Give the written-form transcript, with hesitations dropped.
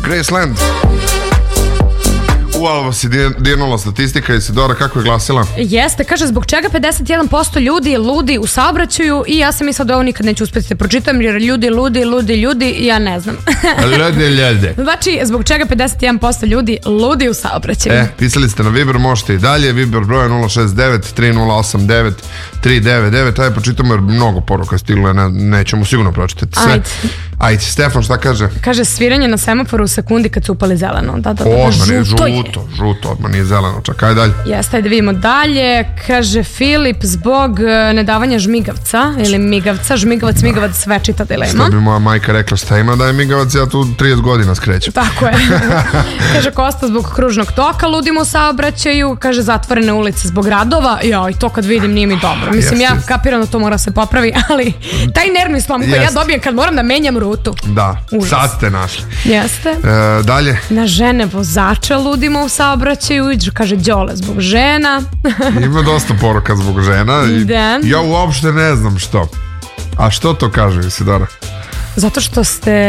Graceland. Ovo si dirnula statistika. Isidora, kako je glasila? Jeste, kaže zbog čega 51% ljudi ludi u saobraćaju i ja sam mislila da ovo nikad neću uspjeti da pročitam jer ljudi i ja ne znam. Ljudi. Znači, zbog čega 51% ljudi ludi u saobraćaju. Pisali ste na Viber, možete i dalje. Viber broja 069 3089 Ajde, počitamo jer mnogo poruka stiglo, nećemo sigurno pročitati sve. Ajde, Stefan, šta kaže? Kaže sviranje na semaforu u sekundi kad su upali zeleno. Da, žuto, odmah nije zeleno, čak, ajde dalje. Jeste, ajde vidimo dalje. Kaže Filip, zbog nedavanja žmigavca ili migavca, žmigavac, sve čita dilema. Što bi moja majka rekla, šta ima da je migavac, ja tu 30 godina skrećem. Tako je. Kaže Kosta, zbog kružnog toka ludimo u saobraćaju. Kaže zatvorene ulice zbog radova. I to kad vidim nije mi dobro. Mislim, ja kapiram da to mora se popravi, ali taj nervni slom koji ja dobijem kad moram da menjam rutu. Da, sad ste našli. Jeste. Dalje. Na žene vozača ludimo u saobraćaju. Kaže Đole zbog žena. Ima dosta poruka zbog žena. Ja uopšte ne znam što. A što to kaže Isidora? Zato što ste